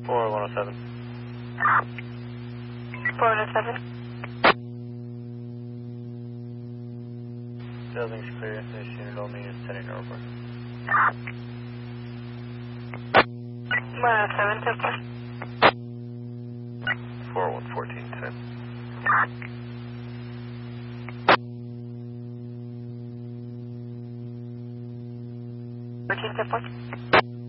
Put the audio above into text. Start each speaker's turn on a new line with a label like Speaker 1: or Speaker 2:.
Speaker 1: 4107.
Speaker 2: 4107.
Speaker 1: Building's clear. This unit only is 10 in over.
Speaker 2: 107, so far.
Speaker 1: 4114, 10.
Speaker 2: 14, so far.